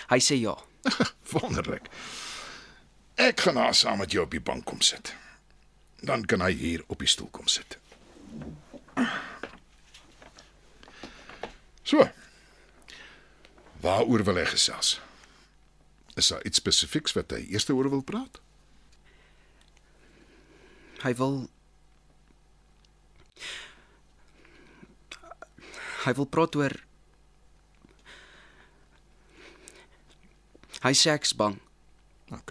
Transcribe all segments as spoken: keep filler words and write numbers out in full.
Hy sê ja. Wonderlik. Ek gaan nou saam met jou op die bank kom sit. Dan kan hy hier op die stoel kom sit. So. Waaroor wil hy gesels? Is daar iets spesifieks wat hy eers oor wil praat? Hy wil Hy wil praat oor Hy sê ek's bang. OK.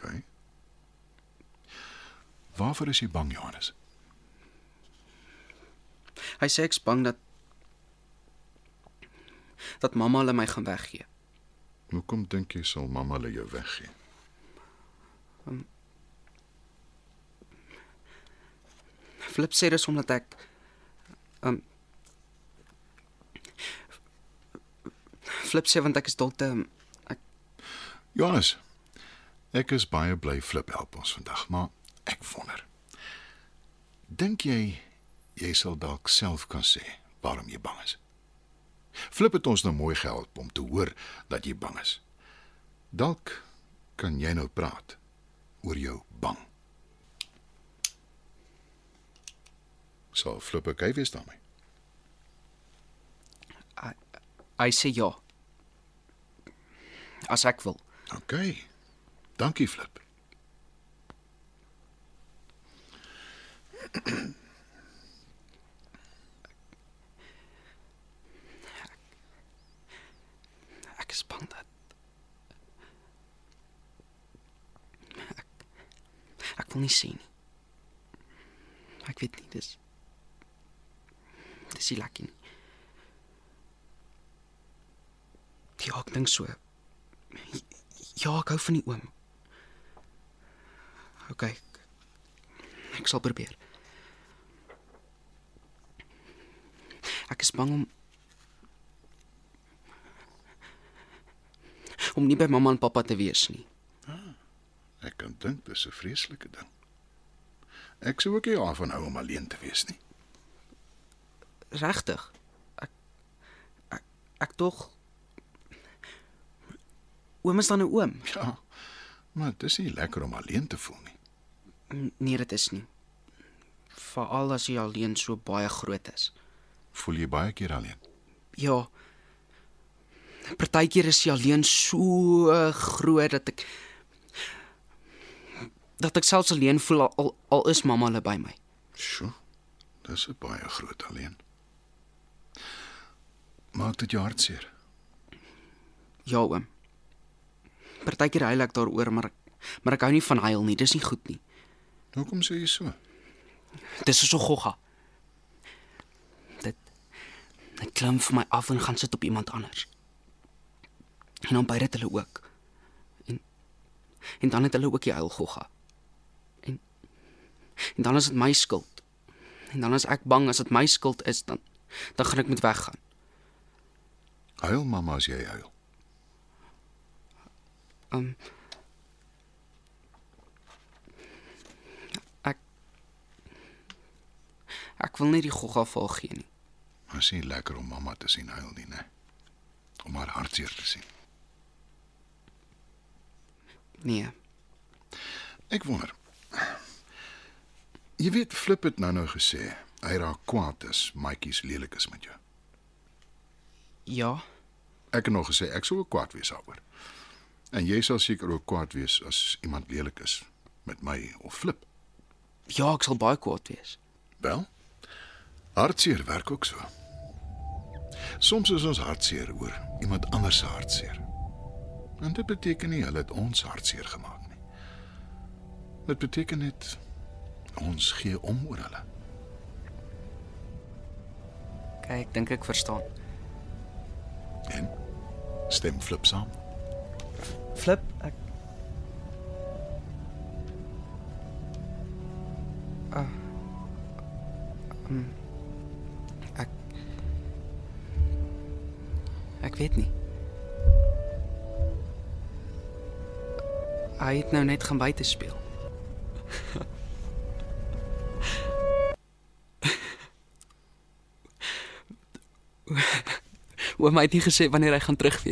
Waarvoor is jy bang, Johannes? Hy sê ek's bang dat dat mamma hulle my gaan weggee. Hoekom dink jy sal mamma hulle jou weggee? Um, Flip sê dis omdat ek um, Flip sê want ek is dokter. Ek Johannes, ek is baie bly Flip help ons vandag, maar ek wonder. Dink jy jy sal dalk self kan sê waarom jy bang is? Flip het ons nou mooi gehelp om te hoor dat jy bang is. Dalk kan jy nou praat oor jou bang. Sal Flip okay wees daarmee? hy, hy sê ja. As ek wil. OK. Dankie, Flip. Ek is bang dat ek, ek wil nie sê nie. Ek weet nie, dis dis nie lekker nie. Ja, ek dink so. Ja, ek hou van die oom. OK, ek, ek sal probeer. Ek is bang om om nie by mamma en pappa te wees nie. Ek kan dink dis 'n vreeslike ding. Ek sou ook nie daarvan hou om alleen te wees nie. Regtig? Ek ek, ek tog oom is dan 'n oom. Ja, maar dit is nie lekker om alleen te voel nie. Nee, dit is nie. Veral as jy alleen so baie groot is. Voel jy baie keer alleen? Ja. Partykeer is jy alleen so groot dat ek dat ek selfs alleen voel al, al, al is mamma hulle by my. Sjoe, dis 'n baie groot alleen. Maak dit jou hartseer? Ja, oom. Partykeer huil ek daaroor, maar ek, maar ek hou nie van huil nie, dis nie goed nie. Hoekom sê jy so? Dis so gogga. Dit dit klim vir my af en gaan sit op iemand anders. En dan byt dit hulle ook. En en dan het hulle ook die huil gogga. En en dan is dit my skuld. En dan is ek bang as dit my skuld is, dan dan gaan ek moet weggaan. Huil mamma as jy huil. Um, ek ek wil nie die gogga val gee nie. Maar is nie lekker om mamma te sien huil nie, né? Om haar hartseer te sien. Nee. Ek wonder. Jy weet Flip het nou nou gesê hy raak kwaad as maatjies lelik is met jou. Ja, Ek het nog gesê ek sou ook kwaad wees daaroor. En jy sal seker ook kwaad wees as iemand lelik is met my of Flip. ja, ek sal baie kwaad wees. Wel, hartseer werk ook so. Soms is ons hartseer oor iemand anders se hartseer. En dit beteken nie hulle het ons hartseer gemaak nie. Dit beteken net ons gee om oor hulle. Kyk, ek dink ek verstaan. En stem Flip saam. Flip, ek uh, um, ek ek weet nie. Hy het nou net gaan buite speel. Oom het nie gesê wanneer hy gaan terug wees.